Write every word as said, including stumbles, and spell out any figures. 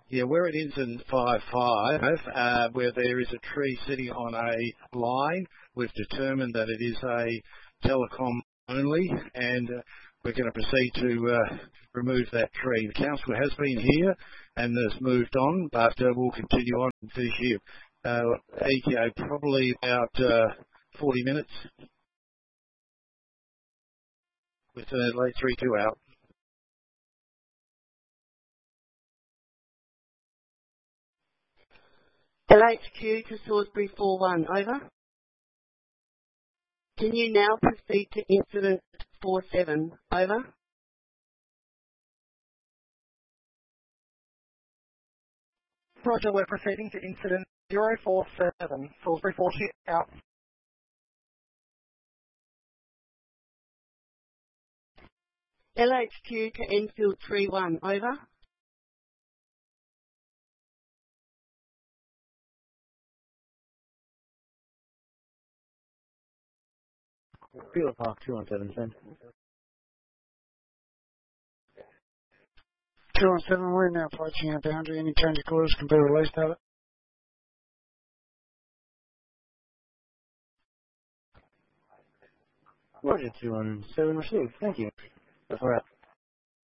Yeah, where it ends in five five, uh, where there is a tree sitting on a line, we've determined that it is a telecom only, and uh, we're going to proceed to uh, remove that tree. The council has been here and has moved on, but uh, we'll continue on and finish here. Uh, E K O, probably about uh, forty minutes with uh, late three two out. L H Q to Salisbury four one, over. Can you now proceed to incident four seven, over? Roger, we're proceeding to incident zero four seven, Salisbury four two out. L H Q to Enfield three one, over. Field Park two one seven, send. two one seven, we're now approaching our boundary. Any change of course can be released out of it. Roger, two one seven received. Thank you. That's all right.